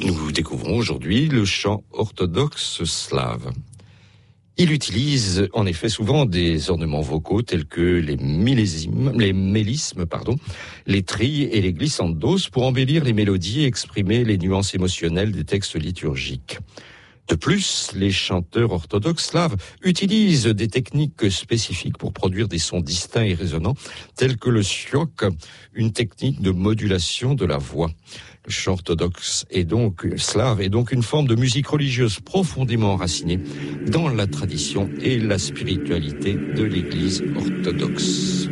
Nous découvrons aujourd'hui le chant orthodoxe slave. Il utilise en effet souvent des ornements vocaux tels que les mélismes, les trilles et les glissandos pour embellir les mélodies et exprimer les nuances émotionnelles des textes liturgiques. De plus, les chanteurs orthodoxes slaves utilisent des techniques spécifiques pour produire des sons distincts et résonnants, tels que le syok, une technique de modulation de la voix. Le chant orthodoxe slave est donc une forme de musique religieuse profondément enracinée dans la tradition et la spiritualité de l'Église orthodoxe.